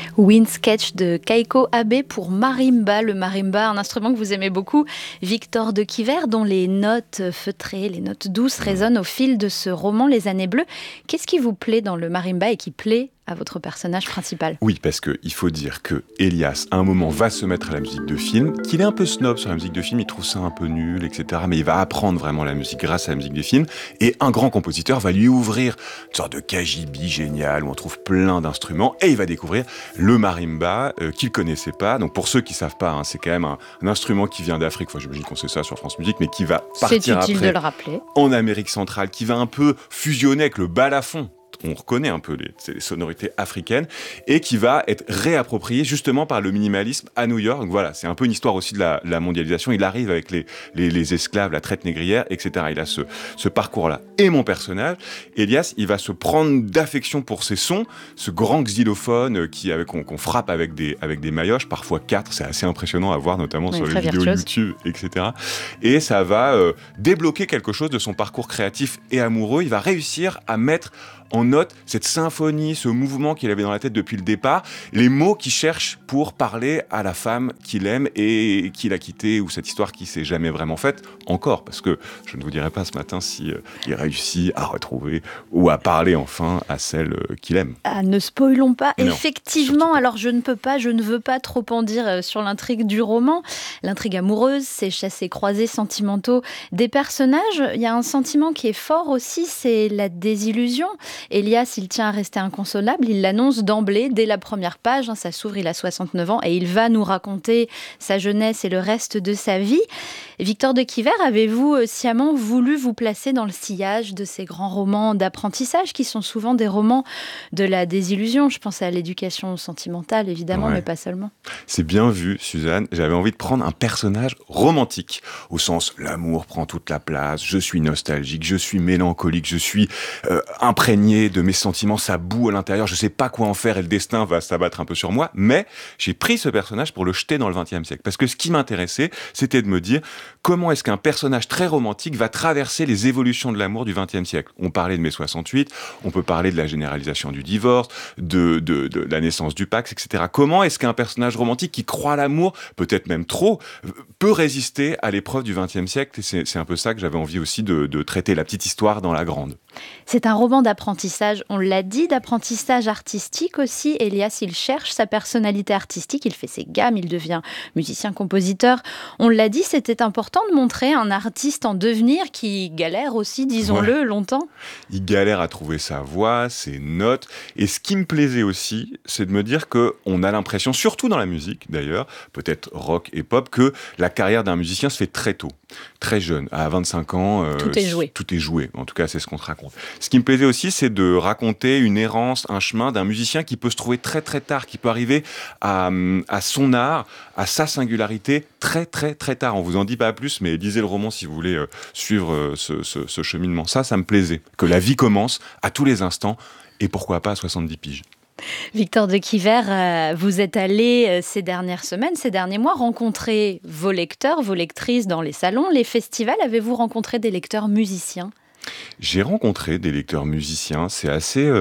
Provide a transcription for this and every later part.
Wind Sketch de Keiko Abe pour marimba. Le marimba, un instrument que vous aimez beaucoup, Victor de Quiver, dont les notes feutrées, les notes douces résonnent au fil de ce roman Les Années Bleues. Qu'est-ce qui vous plaît dans le marimba et qui plaît à votre personnage principal? Oui, parce qu'il faut dire que Elias, à un moment, va se mettre à la musique de film, qu'il est un peu snob sur la musique de film, il trouve ça un peu nul, etc. Mais il va apprendre vraiment la musique grâce à la musique de film. Et un grand compositeur va lui ouvrir une sorte de cagibi génial où on trouve plein d'instruments. Et il va découvrir le marimba qu'il connaissait pas. Donc pour ceux qui savent pas, c'est quand même un instrument qui vient d'Afrique. Enfin, j'imagine qu'on sait ça sur France Musique, mais qui va partir C'est utile après de le rappeler. En Amérique centrale, qui va un peu fusionner avec le balafon. On reconnaît un peu les sonorités africaines et qui va être réapproprié justement par le minimalisme à New York. Donc voilà, c'est un peu une histoire aussi de la mondialisation. Il arrive avec les esclaves, la traite négrière, etc. Il a ce parcours-là. Et mon personnage, Elias, il va se prendre d'affection pour ses sons, ce grand xylophone qu'on frappe avec des maillotches, parfois 4. C'est assez impressionnant à voir, notamment sur les vidéos YouTube, etc. Et ça va débloquer quelque chose de son parcours créatif et amoureux. Il va réussir à mettre en note cette symphonie, ce mouvement qu'il avait dans la tête depuis le départ, les mots qu'il cherche pour parler à la femme qu'il aime et qu'il a quittée, ou cette histoire qui s'est jamais vraiment faite, encore, parce que je ne vous dirai pas ce matin si il réussit à retrouver ou à parler enfin à celle qu'il aime. Ah, ne spoilons pas. Non, effectivement, alors je ne veux pas trop en dire sur l'intrigue du roman. L'intrigue amoureuse, ces chassés-croisés sentimentaux des personnages. Il y a un sentiment qui est fort aussi, c'est la désillusion. Elias, il tient à rester inconsolable, il l'annonce d'emblée, dès la première page, ça s'ouvre, il a 69 ans, et il va nous raconter sa jeunesse et le reste de sa vie. Victor de Quiver, avez-vous sciemment voulu vous placer dans le sillage de ces grands romans d'apprentissage, qui sont souvent des romans de la désillusion? Je pense à l'éducation sentimentale, évidemment, Ouais. mais pas seulement. C'est bien vu, Suzanne. J'avais envie de prendre un personnage romantique, au sens l'amour prend toute la place, je suis nostalgique, je suis mélancolique, je suis imprégné de mes sentiments, ça boue à l'intérieur, je sais pas quoi en faire et le destin va s'abattre un peu sur moi, mais j'ai pris ce personnage pour le jeter dans le XXe siècle. Parce que ce qui m'intéressait, c'était de me dire comment est-ce qu'un personnage très romantique va traverser les évolutions de l'amour du XXe siècle. On parlait de mai 68, on peut parler de la généralisation du divorce, de la naissance du Pax, etc. Comment est-ce qu'un personnage romantique qui croit à l'amour, peut-être même trop, peut résister à l'épreuve du XXe siècle? Et c'est un peu ça que j'avais envie aussi de traiter, la petite histoire dans la grande. C'est un roman d'apprentissage, on l'a dit, d'apprentissage artistique aussi. Elias, il cherche sa personnalité artistique, il fait ses gammes, il devient musicien-compositeur. On l'a dit, c'était important de montrer un artiste en devenir qui galère aussi, disons-le, longtemps. Il galère à trouver sa voix, ses notes. Et ce qui me plaisait aussi, c'est de me dire qu'on a l'impression, surtout dans la musique d'ailleurs, peut-être rock et pop, que la carrière d'un musicien se fait très tôt, très jeune. À 25 ans, Tout est joué. Tout est joué. En tout cas, c'est ce qu'on te raconte. Ce qui me plaisait aussi, c'est de raconter une errance, un chemin d'un musicien qui peut se trouver très très tard, qui peut arriver à son art, à sa singularité très très très tard. On vous en dit pas plus, mais lisez le roman si vous voulez suivre ce cheminement. Ça me plaisait. Que la vie commence à tous les instants, et pourquoi pas à 70 piges. Victor de Quiver, vous êtes allé ces dernières semaines, ces derniers mois, rencontrer vos lecteurs, vos lectrices dans les salons, les festivals. Avez-vous rencontré des lecteurs musiciens ? J'ai rencontré des lecteurs musiciens, c'est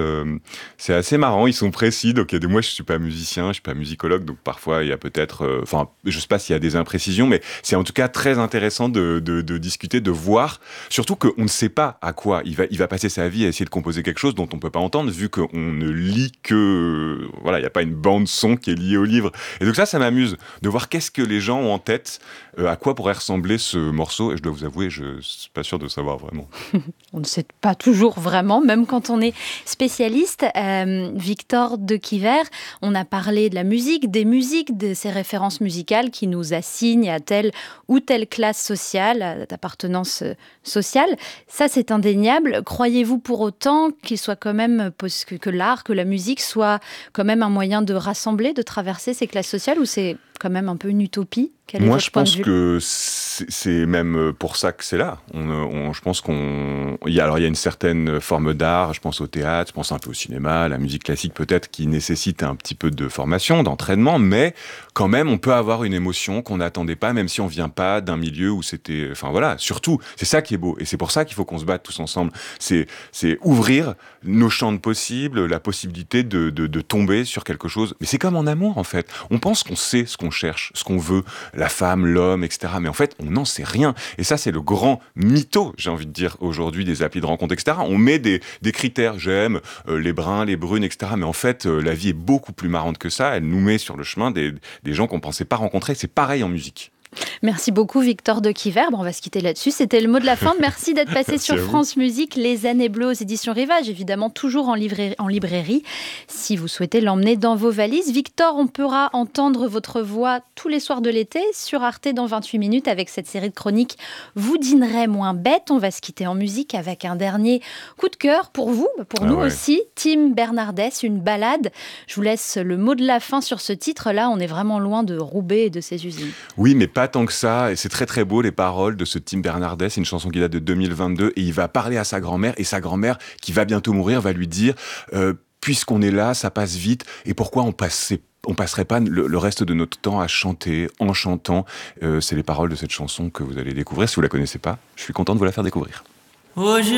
assez marrant, ils sont précis, donc moi je suis pas musicien, je suis pas musicologue, donc parfois il y a peut-être, je sais pas s'il y a des imprécisions, mais c'est en tout cas très intéressant de discuter, de voir, surtout qu'on ne sait pas à quoi il va passer sa vie à essayer de composer quelque chose dont on peut pas entendre, vu qu'on ne lit que, voilà, il y a pas une bande son qui est liée au livre, et donc ça m'amuse, de voir qu'est-ce que les gens ont en tête, à quoi pourrait ressembler ce morceau, et je dois vous avouer, je suis pas sûr de savoir vraiment. On ne sait pas toujours vraiment, même quand on est spécialiste. Victor de Quiver, on a parlé de la musique, de ces références musicales qui nous assignent à telle ou telle classe sociale, d'appartenance sociale. Ça, c'est indéniable. Croyez-vous pour autant qu'il soit quand même, que l'art, que la musique soit quand même un moyen de rassembler, de traverser ces classes sociales, ou c'est quand même un peu une utopie? Moi, je pense que c'est même pour ça que c'est là. Je pense il y a une certaine forme d'art, je pense au théâtre, je pense un peu au cinéma, la musique classique peut-être, qui nécessite un petit peu de formation, d'entraînement, mais quand même, on peut avoir une émotion qu'on n'attendait pas, même si on vient pas d'un milieu où c'était... Enfin voilà, surtout, c'est ça qui est beau. Et c'est pour ça qu'il faut qu'on se batte tous ensemble. C'est ouvrir nos champs de possibles, la possibilité de tomber sur quelque chose. Mais c'est comme en amour, en fait. On pense qu'on sait ce qu'on cherche, ce qu'on veut, la femme, l'homme, etc. Mais en fait, on n'en sait rien. Et ça, c'est le grand mytho, j'ai envie de dire, aujourd'hui, des applis de rencontre, etc. On met des critères. J'aime les bruns, les brunes, etc. Mais en fait, la vie est beaucoup plus marrante que ça. Elle nous met sur le chemin des gens qu'on pensait pas rencontrer. C'est pareil en musique. Merci beaucoup Victor de Quiverbe, on va se quitter là-dessus, c'était le mot de la fin. Merci d'être passé sur France Musique, Les Années Bleues aux éditions Rivage, évidemment toujours en librairie, si vous souhaitez l'emmener dans vos valises. Victor, on pourra entendre votre voix tous les soirs de l'été sur Arte dans 28 minutes avec cette série de chroniques Vous dînerez moins bête. On va se quitter en musique avec un dernier coup de cœur pour vous, pour nous aussi, Tim Bernardès, une balade. Je vous laisse le mot de la fin sur ce titre-là, on est vraiment loin de Roubaix et de ses usines. Oui, mais pas tant que ça, et c'est très très beau les paroles de ce Tim Bernardès, c'est une chanson qui date de 2022, et il va parler à sa grand-mère, et sa grand-mère, qui va bientôt mourir, va lui dire puisqu'on est là, ça passe vite, et pourquoi on passerait pas le reste de notre temps à chanter, en chantant. C'est les paroles de cette chanson que vous allez découvrir. Si vous la connaissez pas, je suis content de vous la faire découvrir. Hoje